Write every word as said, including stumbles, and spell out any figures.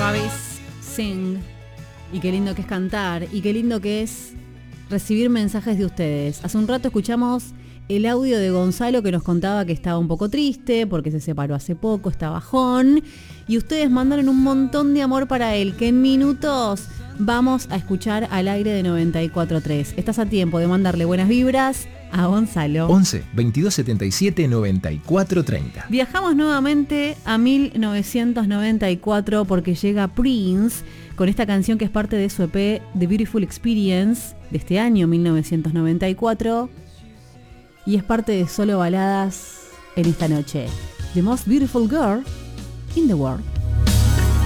Travis Sing. Y qué lindo que es cantar, y qué lindo que es recibir mensajes de ustedes. Hace un rato escuchamos el audio de Gonzalo que nos contaba que estaba un poco triste porque se separó hace poco, está bajón. Y ustedes mandaron un montón de amor para él, que en minutos vamos a escuchar al aire de noventa y cuatro tres. Estás a tiempo de mandarle buenas vibras a Gonzalo. once, veintidós setenta y siete, noventa y cuatro treinta. Viajamos nuevamente a mil novecientos noventa y cuatro porque llega Prince con esta canción que es parte de su E P The Beautiful Experience de este año mil novecientos noventa y cuatro y es parte de Solo Baladas en esta noche. The Most Beautiful Girl in the World.